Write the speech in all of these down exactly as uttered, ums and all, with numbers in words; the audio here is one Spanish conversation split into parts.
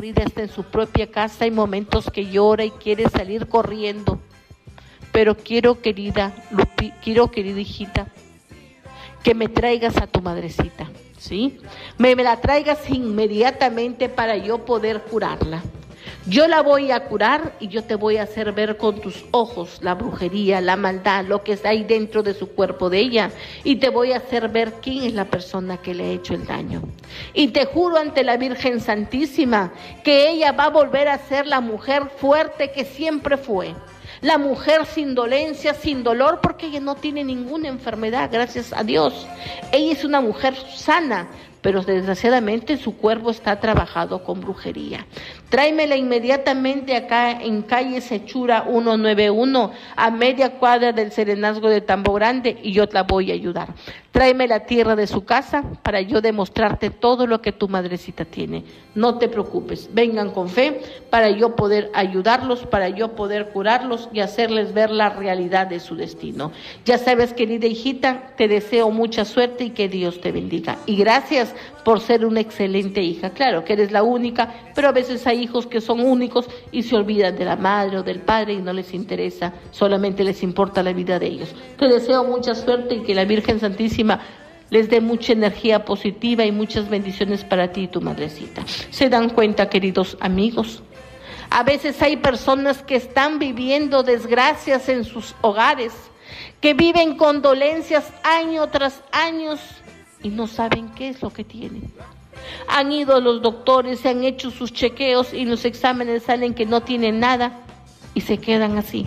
querida está en su propia casa, hay momentos que llora y quiere salir corriendo. Pero quiero, querida Lupi, quiero, querida hijita, que me traigas a tu madrecita, ¿sí? Me, me la traigas inmediatamente para yo poder curarla. Yo la voy a curar y yo te voy a hacer ver con tus ojos la brujería, la maldad, lo que está ahí dentro de su cuerpo de ella. Y te voy a hacer ver quién es la persona que le ha hecho el daño. Y te juro ante la Virgen Santísima que ella va a volver a ser la mujer fuerte que siempre fue. La mujer sin dolencia, sin dolor, porque ella no tiene ninguna enfermedad, gracias a Dios. Ella es una mujer sana, pero desgraciadamente su cuerpo está trabajado con brujería. Tráemela inmediatamente acá en calle Sechura ciento noventa y uno, a media cuadra del Serenazgo de Tambo Grande, y yo la voy a ayudar. Tráeme la tierra de su casa para yo demostrarte todo lo que tu madrecita tiene. No te preocupes, vengan con fe para yo poder ayudarlos, para yo poder curarlos y hacerles ver la realidad de su destino. Ya sabes, querida hijita, te deseo mucha suerte y que Dios te bendiga. Y gracias por ser una excelente hija. Claro que eres la única, pero a veces hay hijos que son únicos y se olvidan de la madre o del padre y no les interesa, solamente les importa la vida de ellos. Te deseo mucha suerte y que la Virgen Santísima les dé mucha energía positiva y muchas bendiciones para ti y tu madrecita. ¿Se dan cuenta, queridos amigos? A veces hay personas que están viviendo desgracias en sus hogares, que viven con dolencias año tras año y no saben qué es lo que tienen. Han ido a los doctores, se han hecho sus chequeos y los exámenes salen que no tienen nada y se quedan así.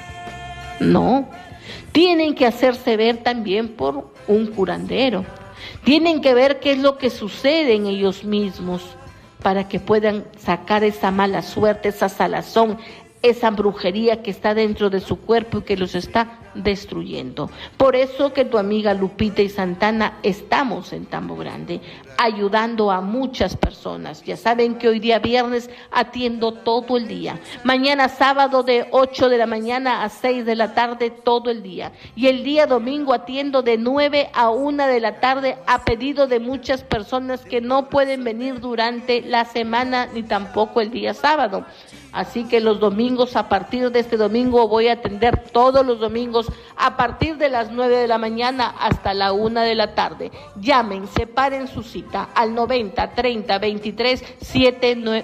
No, tienen que hacerse ver también por un curandero. Tienen que ver qué es lo que sucede en ellos mismos para que puedan sacar esa mala suerte, esa salazón, esa brujería que está dentro de su cuerpo y que los está destruyendo. Por eso que tu amiga Lupita y Santana estamos en Tambo Grande ayudando a muchas personas. Ya saben que hoy día viernes atiendo todo el día. Mañana sábado de ocho de la mañana a seis de la tarde todo el día. Y el día domingo atiendo de nueve a una de la tarde a pedido de muchas personas que no pueden venir durante la semana ni tampoco el día sábado. Así que los domingos, a partir de este domingo, voy a atender todos los domingos a partir de las nueve de la mañana hasta la una de la tarde. Llamen, separen su cita al noventa, treinta, veintitrés, setenta y nueve.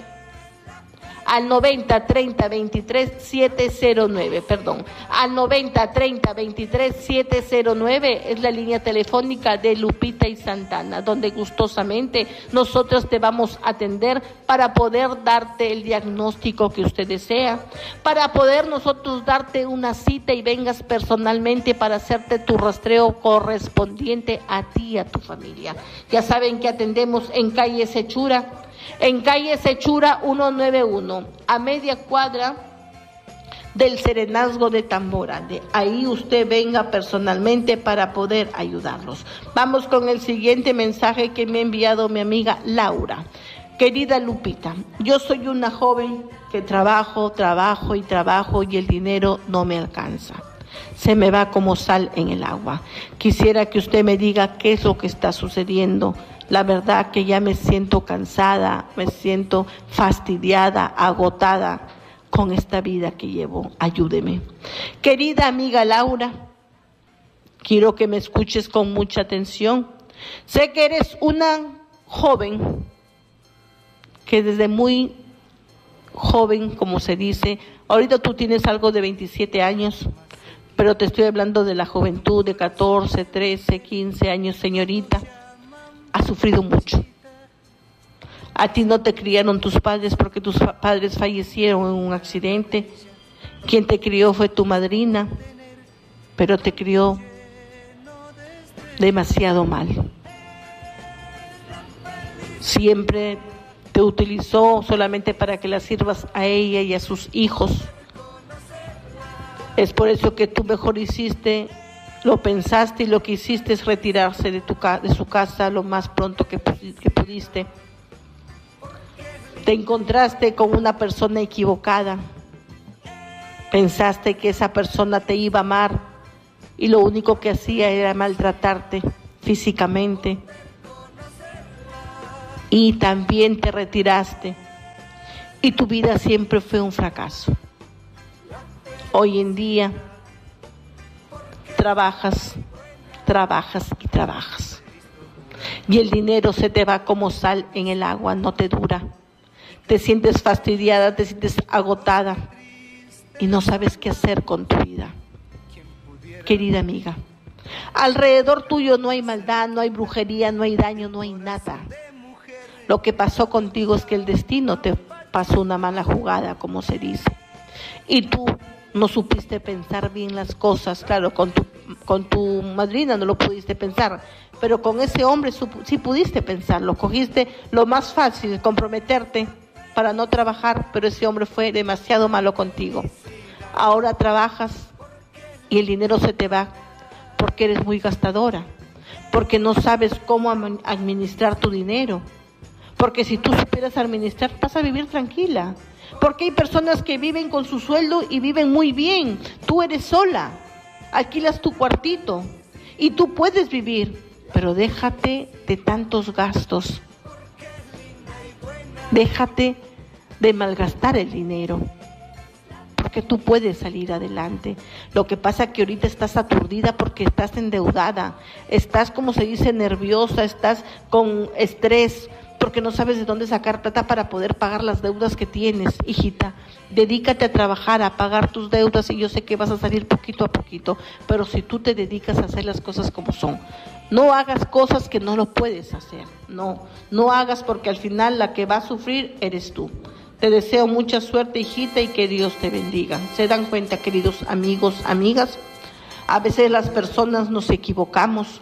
Al noventa, treinta, veintitrés, setecientos nueve, perdón, al noventa, treinta, veintitrés, setecientos nueve es la línea telefónica de Lupita y Santana, donde gustosamente nosotros te vamos a atender para poder darte el diagnóstico que usted desea, para poder nosotros darte una cita y vengas personalmente para hacerte tu rastreo correspondiente a ti y a tu familia. Ya saben que atendemos en calle Sechura, en calle Sechura ciento noventa y uno, a media cuadra del Serenazgo de Tambo Grande. Ahí usted venga personalmente para poder ayudarlos. Vamos con el siguiente mensaje que me ha enviado mi amiga Laura. Querida Lupita, yo soy una joven que trabajo, trabajo y trabajo y el dinero no me alcanza. Se me va como sal en el agua. Quisiera que usted me diga qué es lo que está sucediendo. La verdad que ya me siento cansada, me siento fastidiada, agotada con esta vida que llevo. Ayúdeme. Querida amiga Laura, quiero que me escuches con mucha atención. Sé que eres una joven que desde muy joven, como se dice, ahorita tú tienes algo de veintisiete años, pero te estoy hablando de la juventud de catorce, trece, quince años, señorita. Has sufrido mucho. A ti no te criaron tus padres porque tus padres fallecieron en un accidente. Quien te crió fue tu madrina, pero te crió demasiado mal. Siempre te utilizó solamente para que la sirvas a ella y a sus hijos. Es por eso que tú mejor hiciste, lo pensaste y lo que hiciste es retirarse de, tu, de su casa lo más pronto que, que pudiste. Te encontraste con una persona equivocada. Pensaste que esa persona te iba a amar y lo único que hacía era maltratarte físicamente. Y también te retiraste. y tu vida siempre fue un fracaso. Hoy en día trabajas, trabajas y trabajas. Y el dinero se te va como sal en el agua, no te dura. Te sientes fastidiada, te sientes agotada y no sabes qué hacer con tu vida. Querida amiga, alrededor tuyo no hay maldad, no hay brujería, no hay daño, no hay nada. Lo que pasó contigo es que el destino te pasó una mala jugada, como se dice. Y tú no supiste pensar bien las cosas. Claro, con tu, con tu madrina no lo pudiste pensar, pero con ese hombre sí pudiste pensarlo. Cogiste lo más fácil, comprometerte para no trabajar, pero ese hombre fue demasiado malo contigo. Ahora trabajas y el dinero se te va porque eres muy gastadora, porque no sabes cómo administrar tu dinero, porque si tú supieras administrar vas a vivir tranquila, porque hay personas que viven con su sueldo y viven muy bien. Tú eres sola, alquilas tu cuartito y tú puedes vivir, pero déjate de tantos gastos, déjate de malgastar el dinero, porque tú puedes salir adelante. Lo que pasa es que ahorita estás aturdida porque estás endeudada, estás, como se dice, nerviosa, estás con estrés, porque no sabes de dónde sacar plata para poder pagar las deudas que tienes. Hijita, dedícate a trabajar, a pagar tus deudas, y yo sé que vas a salir poquito a poquito, pero si tú te dedicas a hacer las cosas como son, no hagas cosas que no lo puedes hacer, no, no hagas, porque al final la que va a sufrir eres tú. Te deseo mucha suerte, hijita, y que Dios te bendiga. ¿Se dan cuenta, queridos amigos, amigas? A veces las personas nos equivocamos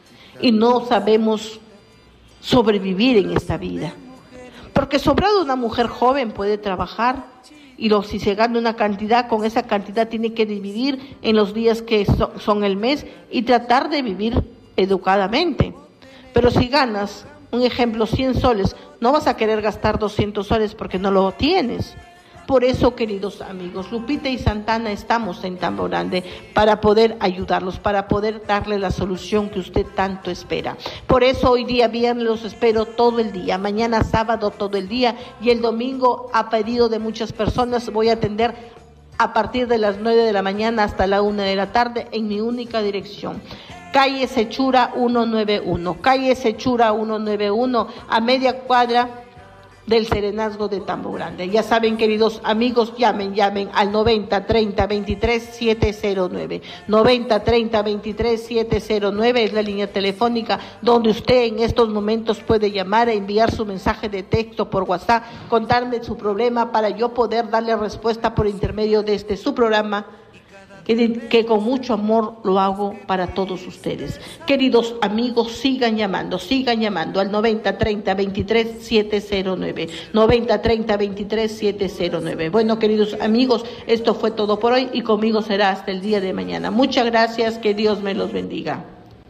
y no sabemos sobrevivir en esta vida. Porque sobrado una mujer joven puede trabajar y lo, si se gana una cantidad, con esa cantidad tiene que dividir en los días que so, son el mes y tratar de vivir educadamente. Pero si ganas, un ejemplo, cien soles, no vas a querer gastar doscientos soles porque no lo tienes. Por eso, queridos amigos, Lupita y Santana estamos en Tambo Grande para poder ayudarlos, para poder darle la solución que usted tanto espera. Por eso hoy día viernes los espero todo el día, mañana sábado todo el día, y el domingo, a pedido de muchas personas, voy a atender a partir de las nueve de la mañana hasta la una de la tarde en mi única dirección. Calle Sechura ciento noventa y uno, calle Sechura ciento noventa y uno, a media cuadra del Serenazgo de Tambo Grande. Ya saben, queridos amigos, llamen, llamen al noventa treinta veintitrés setecientos nueve. noventa treinta veintitrés setecientos nueve es la línea telefónica donde usted en estos momentos puede llamar e enviar su mensaje de texto por WhatsApp, contarme su problema para yo poder darle respuesta por intermedio de este su programa, que, que con mucho amor lo hago para todos ustedes. Queridos amigos, sigan llamando, sigan llamando al noventa treinta veintitrés setecientos nueve, noventa treinta veintitrés setecientos nueve. Bueno, queridos amigos, esto fue todo por hoy y conmigo será hasta el día de mañana. Muchas gracias, que Dios me los bendiga.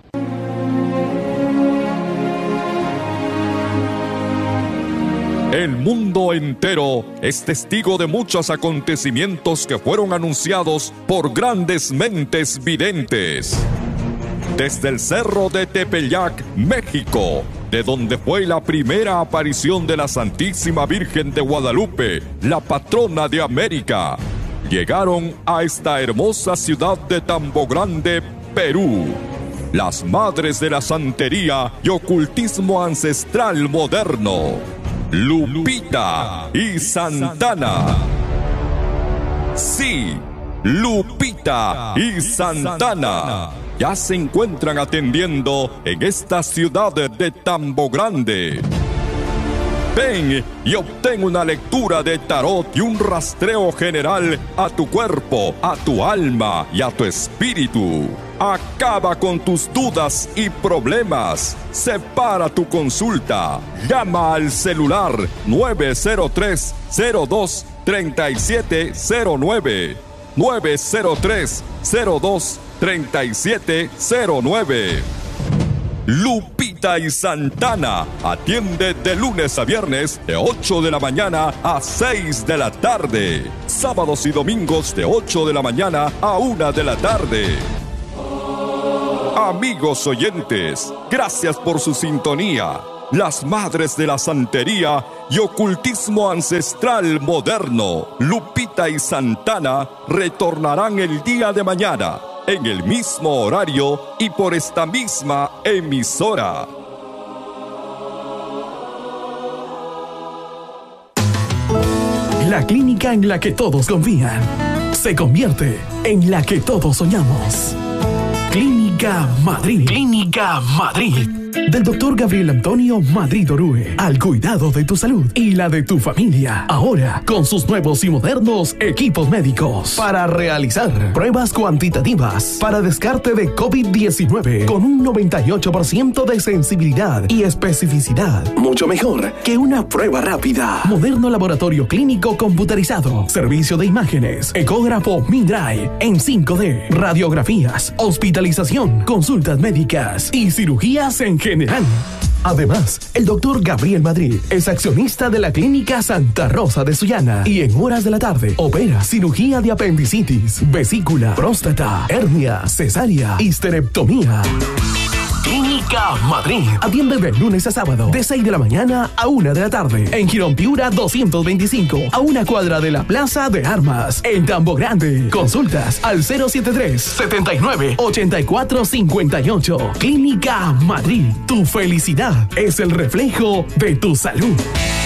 El mundo entero es testigo de muchos acontecimientos que fueron anunciados por grandes mentes videntes. Desde el Cerro de Tepeyac, México, de donde fue la primera aparición de la Santísima Virgen de Guadalupe, la patrona de América, llegaron a esta hermosa ciudad de Tambo Grande, Perú, las madres de la santería y ocultismo ancestral moderno, Lupita y Santana. Sí, Lupita y Santana ya se encuentran atendiendo en esta ciudad de Tambo Grande. Ven y obtén una lectura de tarot y un rastreo general a tu cuerpo, a tu alma y a tu espíritu. Acaba con tus dudas y problemas. Separa tu consulta. Llama al celular nueve cero tres, cero dos, tres siete cero nueve. nueve cero tres, cero dos, tres siete cero nueve. Lupita y Santana atiende de lunes a viernes de ocho de la mañana a seis de la tarde. Sábados y domingos de ocho de la mañana a una de la tarde. Amigos oyentes, gracias por su sintonía. las madres de la santería y ocultismo ancestral moderno, Lupita y Santana, retornarán el día de mañana, en el mismo horario y por esta misma emisora. La clínica en la que todos confían se convierte en la que todos soñamos. Clínica Madrid. Clínica Madrid. Del doctor Gabriel Antonio Madrid Orue. Al cuidado de tu salud y la de tu familia. Ahora con sus nuevos y modernos equipos médicos. Para realizar pruebas cuantitativas para descarte de COVID diecinueve. Con un noventa y ocho por ciento de sensibilidad y especificidad. Mucho mejor que una prueba rápida. Moderno laboratorio clínico computarizado. Servicio de imágenes. Ecógrafo Mindray en cinco D. Radiografías. Hospitalización. Consultas médicas. Y cirugías en general. Además, el doctor Gabriel Madrid es accionista de la Clínica Santa Rosa de Sullana y en horas de la tarde opera cirugía de apendicitis, vesícula, próstata, hernia, cesárea, histerectomía. Clínica Madrid. Atiende de lunes a sábado, de seis de la mañana a una de la tarde. En Girón Piura doscientos veinticinco, a una cuadra de la Plaza de Armas. En Tambo Grande. Consultas al cero setenta y tres, setenta y nueve, ochenta y cuatro cincuenta y ocho. Clínica Madrid. Tu felicidad es el reflejo de tu salud.